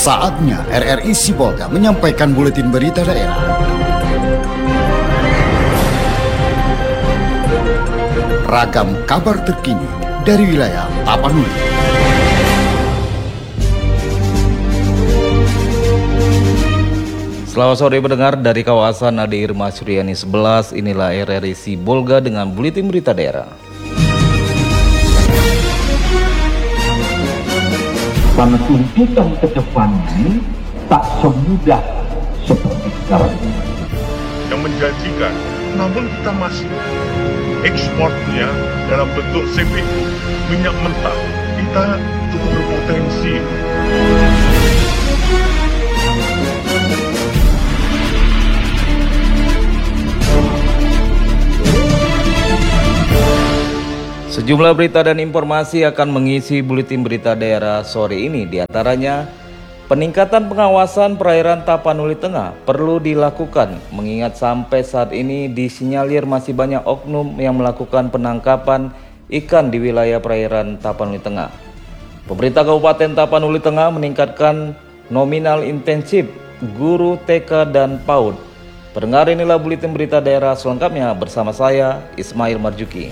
Saatnya RRI Sibolga menyampaikan buletin berita daerah. Ragam kabar terkini dari wilayah Tapanuli. Selamat sore pendengar dari kawasan Ade Irma Suryani 11, inilah RRI Sibolga dengan buletin berita daerah. Karena tuntutan ke depan ini tak semudah seperti sekarang ini. Yang menjanjikan, namun kita masih ekspornya dalam bentuk CPO, minyak mentah, kita cukup berpotensi. Sejumlah berita dan informasi akan mengisi buletin berita daerah sore ini. Di antaranya, peningkatan pengawasan perairan Tapanuli Tengah perlu dilakukan, mengingat sampai saat ini disinyalir masih banyak oknum yang melakukan penangkapan ikan di wilayah perairan Tapanuli Tengah. Pemerintah Kabupaten Tapanuli Tengah meningkatkan nominal intensif guru TK dan PAUD. Pendengar, inilah buletin berita daerah selengkapnya bersama saya, Ismail Marjuki.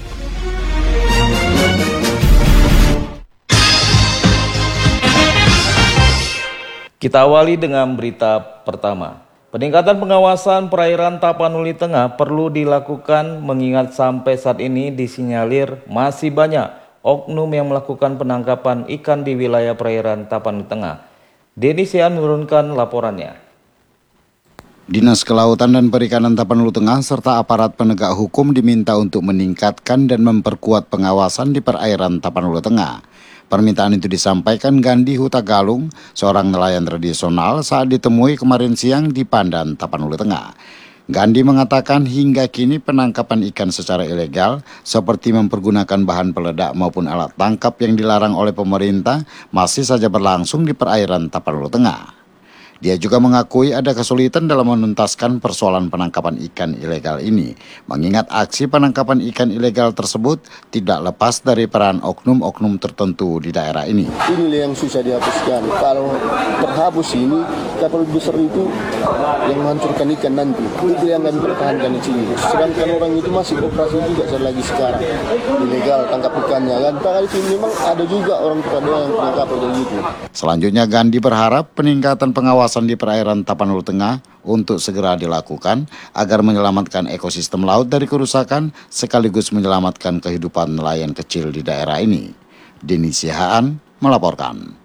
Kita awali dengan berita pertama. Peningkatan pengawasan perairan Tapanuli Tengah perlu dilakukan mengingat sampai saat ini disinyalir masih banyak oknum yang melakukan penangkapan ikan di wilayah perairan Tapanuli Tengah. Denny Sian menurunkan laporannya. Dinas Kelautan dan Perikanan Tapanuli Tengah serta aparat penegak hukum diminta untuk meningkatkan dan memperkuat pengawasan di perairan Tapanuli Tengah. Permintaan itu disampaikan Gandhi Hutagalung, seorang nelayan tradisional saat ditemui kemarin siang di Pandan, Tapanuli Tengah. Gandhi mengatakan hingga kini penangkapan ikan secara ilegal seperti mempergunakan bahan peledak maupun alat tangkap yang dilarang oleh pemerintah masih saja berlangsung di perairan Tapanuli Tengah. Dia juga mengakui ada kesulitan dalam menuntaskan persoalan penangkapan ikan ilegal ini, mengingat aksi penangkapan ikan ilegal tersebut tidak lepas dari peran oknum-oknum tertentu di daerah ini. Inilah yang susah dihapuskan. Kalau terhapus ini, kapal besar itu yang menghancurkan ikan nanti. Itu yang kami pertahankan di sini. Sedangkan orang itu masih operasi juga lagi sekarang. Ilegal tangkap ikannya. Dan di sini memang ada juga orang yang punya kapal kayak gitu. Selanjutnya Gandhi berharap peningkatan pengawasan di perairan Tapanuli Tengah untuk segera dilakukan agar menyelamatkan ekosistem laut dari kerusakan sekaligus menyelamatkan kehidupan nelayan kecil di daerah ini. Denny Sihaan melaporkan.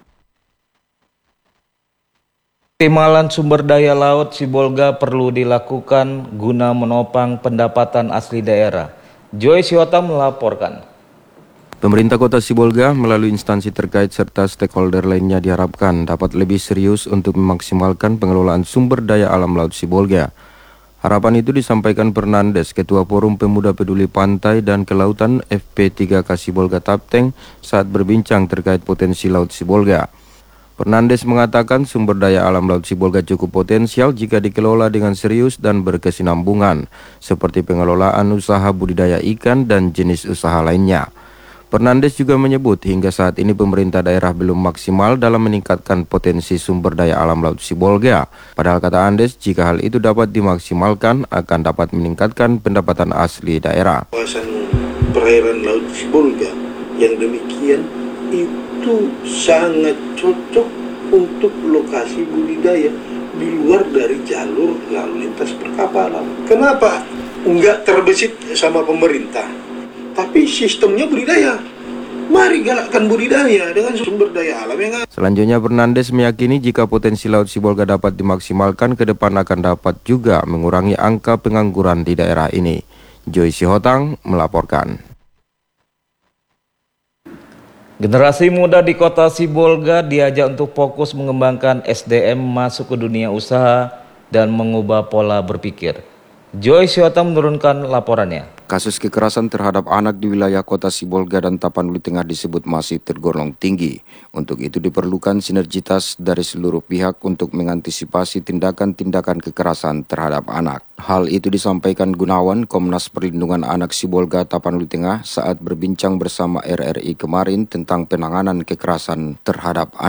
Optimalan sumber daya laut Sibolga perlu dilakukan guna menopang pendapatan asli daerah. Joy Siota melaporkan. Pemerintah Kota Sibolga melalui instansi terkait serta stakeholder lainnya diharapkan dapat lebih serius untuk memaksimalkan pengelolaan sumber daya alam laut Sibolga. Harapan itu disampaikan Fernandes, Ketua Forum Pemuda Peduli Pantai dan Kelautan FP3K Sibolga Tapteng saat berbincang terkait potensi laut Sibolga. Fernandes mengatakan sumber daya alam laut Sibolga cukup potensial jika dikelola dengan serius dan berkesinambungan, seperti pengelolaan usaha budidaya ikan dan jenis usaha lainnya. Fernandes juga menyebut hingga saat ini pemerintah daerah belum maksimal dalam meningkatkan potensi sumber daya alam laut Sibolga. Padahal kata Andes, jika hal itu dapat dimaksimalkan akan dapat meningkatkan pendapatan asli daerah. Kawasan perairan laut Sibolga yang demikian itu sangat cocok untuk lokasi budidaya di luar dari jalur lalu lintas perkapalan. Kenapa enggak terbesit sama pemerintah? Tapi sistemnya budidaya. Mari galakkan budidaya dengan sumber daya alam yang ada. Selanjutnya Fernandes meyakini jika potensi laut Sibolga dapat dimaksimalkan ke depan akan dapat juga mengurangi angka pengangguran di daerah ini. Joy Sihotang melaporkan. Generasi muda di Kota Sibolga diajak untuk fokus mengembangkan SDM masuk ke dunia usaha dan mengubah pola berpikir. Joy Siota menurunkan laporannya. Kasus kekerasan terhadap anak di wilayah Kota Sibolga dan Tapanuli Tengah disebut masih tergolong tinggi. Untuk itu diperlukan sinergitas dari seluruh pihak untuk mengantisipasi tindakan-tindakan kekerasan terhadap anak. Hal itu disampaikan Gunawan, Komnas Perlindungan Anak Sibolga Tapanuli Tengah saat berbincang bersama RRI kemarin tentang penanganan kekerasan terhadap anak.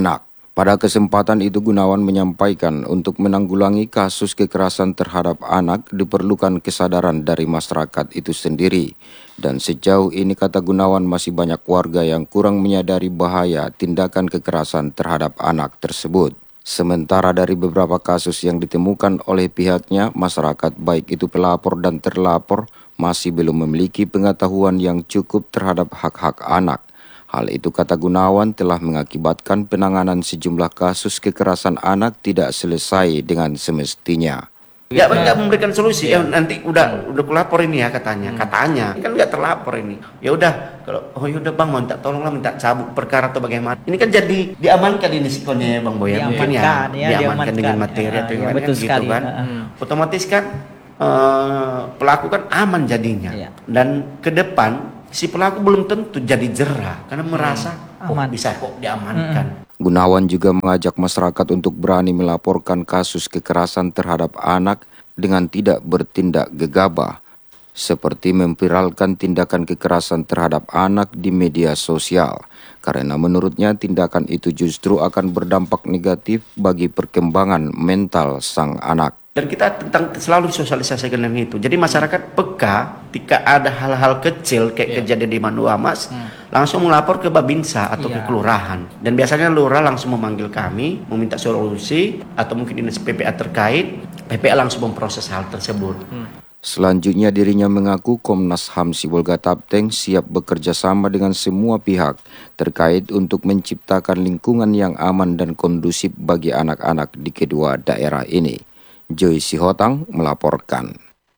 Pada kesempatan itu Gunawan menyampaikan untuk menanggulangi kasus kekerasan terhadap anak diperlukan kesadaran dari masyarakat itu sendiri. Dan sejauh ini kata Gunawan masih banyak warga yang kurang menyadari bahaya tindakan kekerasan terhadap anak tersebut. Sementara dari beberapa kasus yang ditemukan oleh pihaknya, masyarakat baik itu pelapor dan terlapor masih belum memiliki pengetahuan yang cukup terhadap hak-hak anak. Hal itu kata Gunawan telah mengakibatkan penanganan sejumlah kasus kekerasan anak tidak selesai dengan semestinya. Ya nggak memberikan solusi. Ya nanti udah kulapor ini ya katanya. Ini kan nggak terlapor ini. Ya udah kalau yaudah bang mau minta tolonglah minta cabut perkara atau bagaimana. Ini kan jadi diamankan ini sikonnya bang Boy. Mungkin ya diamankan dengan materi atau yang lain kan gitu kan. Otomatis kan pelaku kan aman jadinya. Dan ke depan si pelaku belum tentu jadi jerah karena merasa bisa kok diamankan. Gunawan juga mengajak masyarakat untuk berani melaporkan kasus kekerasan terhadap anak dengan tidak bertindak gegabah, seperti memviralkan tindakan kekerasan terhadap anak di media sosial, karena menurutnya tindakan itu justru akan berdampak negatif bagi perkembangan mental sang anak. Dan kita selalu sosialisasikan dengan itu. Jadi masyarakat peka ketika ada hal-hal kecil kayak kejadian di Manua Mas, langsung melapor ke Babinsa atau ke kelurahan. Dan biasanya lurah langsung memanggil kami, meminta solusi atau mungkin dinas PPA terkait, PPA langsung memproses hal tersebut. Selanjutnya dirinya mengaku Komnas HAM Sibolga Tapteng siap bekerja sama dengan semua pihak terkait untuk menciptakan lingkungan yang aman dan kondusif bagi anak-anak di kedua daerah ini. Joy Sihotang melaporkan.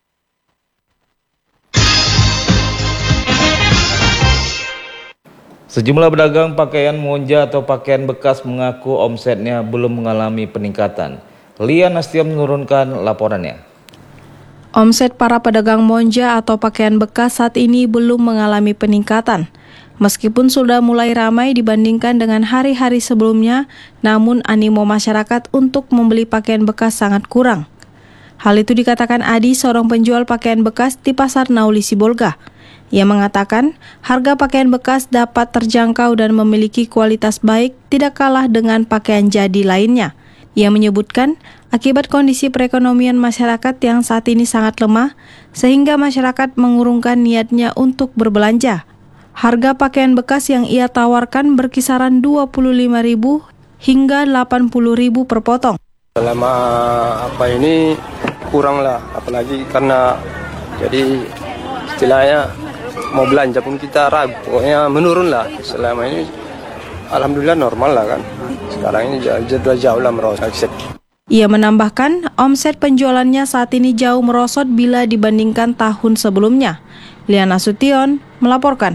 Sejumlah pedagang pakaian monja atau pakaian bekas mengaku omsetnya belum mengalami peningkatan. Lia Nastya menurunkan laporannya. Omset para pedagang monja atau pakaian bekas saat ini belum mengalami peningkatan. Meskipun sudah mulai ramai dibandingkan dengan hari-hari sebelumnya, namun animo masyarakat untuk membeli pakaian bekas sangat kurang. Hal itu dikatakan Adi, seorang penjual pakaian bekas di Pasar Nauli Sibolga. Ia mengatakan harga pakaian bekas dapat terjangkau dan memiliki kualitas baik, tidak kalah dengan pakaian jadi lainnya. Ia menyebutkan akibat kondisi perekonomian masyarakat yang saat ini sangat lemah, sehingga masyarakat mengurungkan niatnya untuk berbelanja. Harga pakaian bekas yang ia tawarkan berkisaran Rp25.000 hingga Rp80.000 per potong. Selama ini kurang lah, apalagi karena jadi istilahnya mau belanja pun kita ragu, pokoknya menurun lah. Selama ini alhamdulillah normal lah kan. Sekarang ini jauh lah merosot. Ia menambahkan omset penjualannya saat ini jauh merosot bila dibandingkan tahun sebelumnya. Liana Sution melaporkan.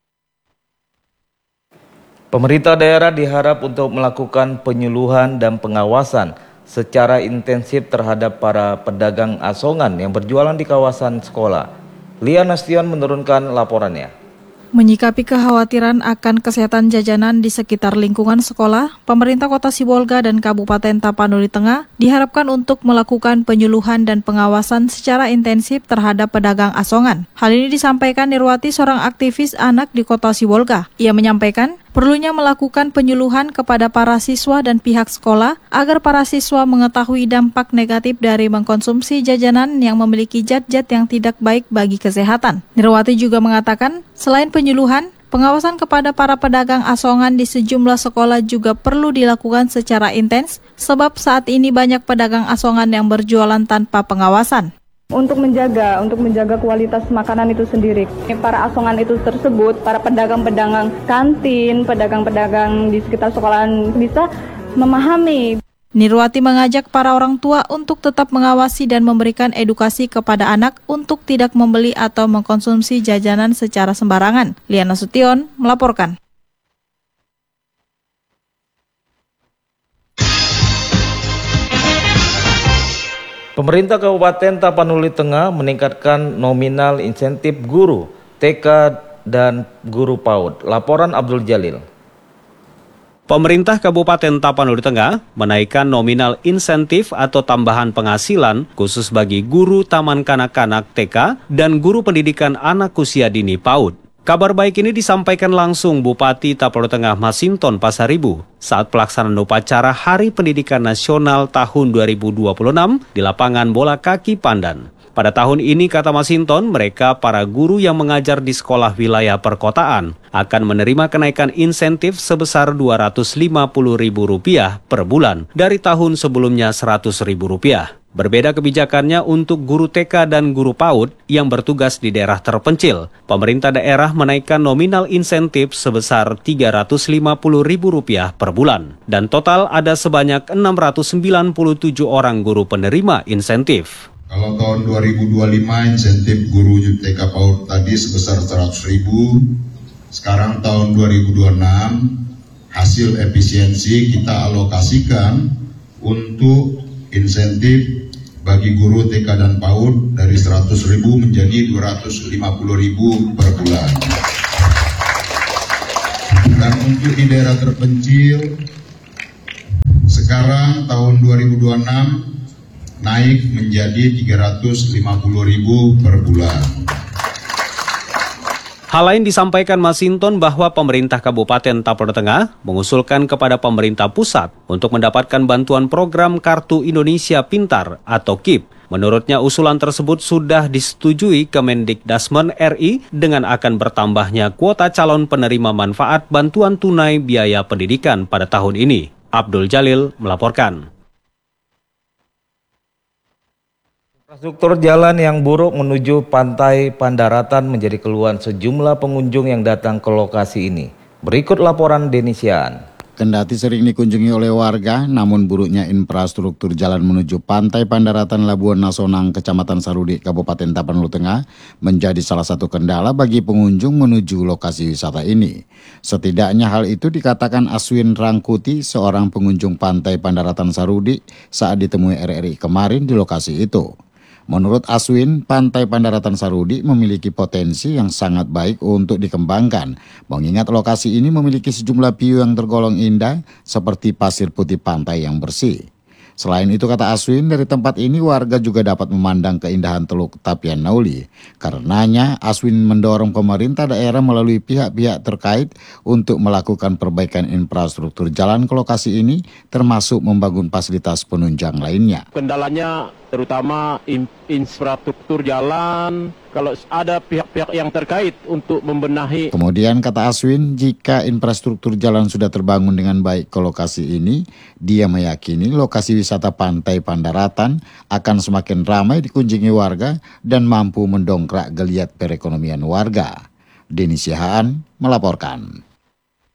Pemerintah daerah diharap untuk melakukan penyuluhan dan pengawasan secara intensif terhadap para pedagang asongan yang berjualan di kawasan sekolah. Lia Nastya menurunkan laporannya. Menyikapi kekhawatiran akan kesehatan jajanan di sekitar lingkungan sekolah, pemerintah Kota Sibolga dan Kabupaten Tapanuli Tengah diharapkan untuk melakukan penyuluhan dan pengawasan secara intensif terhadap pedagang asongan. Hal ini disampaikan Nirwati, seorang aktivis anak di Kota Sibolga. Ia menyampaikan perlunya melakukan penyuluhan kepada para siswa dan pihak sekolah agar para siswa mengetahui dampak negatif dari mengkonsumsi jajanan yang memiliki zat-zat yang tidak baik bagi kesehatan. Nirwati juga mengatakan, selain penyuluhan, pengawasan kepada para pedagang asongan di sejumlah sekolah juga perlu dilakukan secara intens, sebab saat ini banyak pedagang asongan yang berjualan tanpa pengawasan. Untuk menjaga kualitas makanan itu sendiri. Para asongan itu tersebut, para pedagang-pedagang kantin, pedagang-pedagang di sekitar sekolahan bisa memahami. Nirwati mengajak para orang tua untuk tetap mengawasi dan memberikan edukasi kepada anak untuk tidak membeli atau mengkonsumsi jajanan secara sembarangan. Liana Sution melaporkan. Pemerintah Kabupaten Tapanuli Tengah meningkatkan nominal insentif guru TK dan guru PAUD. Laporan Abdul Jalil. Pemerintah Kabupaten Tapanuli Tengah menaikkan nominal insentif atau tambahan penghasilan khusus bagi guru taman kanak-kanak TK dan guru pendidikan anak usia dini PAUD. Kabar baik ini disampaikan langsung Bupati Tapanuli Tengah Masinton Pasaribu saat pelaksanaan upacara Hari Pendidikan Nasional tahun 2026 di lapangan bola kaki Pandan. Pada tahun ini, kata Masinton, mereka para guru yang mengajar di sekolah wilayah perkotaan akan menerima kenaikan insentif sebesar Rp250.000 per bulan dari tahun sebelumnya Rp100.000. Berbeda kebijakannya untuk guru TK dan guru PAUD yang bertugas di daerah terpencil. Pemerintah daerah menaikkan nominal insentif sebesar Rp350.000 per bulan. Dan total ada sebanyak 697 orang guru penerima insentif. Kalau tahun 2025 insentif guru TK PAUD tadi sebesar 100.000, sekarang tahun 2026 hasil efisiensi kita alokasikan untuk insentif bagi guru TK dan PAUD dari 100.000 menjadi 250.000 per bulan. Dan untuk di daerah terpencil, sekarang tahun 2026 naik menjadi 350.000 per bulan. Hal lain disampaikan Masinton bahwa pemerintah Kabupaten Tapanuli Tengah mengusulkan kepada pemerintah pusat untuk mendapatkan bantuan program Kartu Indonesia Pintar atau KIP. Menurutnya usulan tersebut sudah disetujui Kemendikdasmen RI dengan akan bertambahnya kuota calon penerima manfaat bantuan tunai biaya pendidikan pada tahun ini. Abdul Jalil melaporkan. Infrastruktur jalan yang buruk menuju pantai Pandaratan menjadi keluhan sejumlah pengunjung yang datang ke lokasi ini. Berikut laporan Denisian. Kendati sering dikunjungi oleh warga, namun buruknya infrastruktur jalan menuju pantai Pandaratan Labuan Nasonang, Kecamatan Sarudi, Kabupaten Tapanuli Tengah menjadi salah satu kendala bagi pengunjung menuju lokasi wisata ini. Setidaknya hal itu dikatakan Aswin Rangkuti, seorang pengunjung pantai Pandaratan Sarudi saat ditemui RRI kemarin di lokasi itu. Menurut Aswin, Pantai Pandaratan Sarudi memiliki potensi yang sangat baik untuk dikembangkan, mengingat lokasi ini memiliki sejumlah view yang tergolong indah seperti pasir putih pantai yang bersih. Selain itu, kata Aswin, dari tempat ini warga juga dapat memandang keindahan Teluk Tapian Nauli. Karenanya, Aswin mendorong pemerintah daerah melalui pihak-pihak terkait untuk melakukan perbaikan infrastruktur jalan ke lokasi ini, termasuk membangun fasilitas penunjang lainnya. Kendalanya terutama infrastruktur jalan, kalau ada pihak-pihak yang terkait untuk membenahi. Kemudian kata Aswin, jika infrastruktur jalan sudah terbangun dengan baik ke lokasi ini, dia meyakini lokasi wisata Pantai Pandaratan akan semakin ramai dikunjungi warga dan mampu mendongkrak geliat perekonomian warga. Denny Sihaan melaporkan.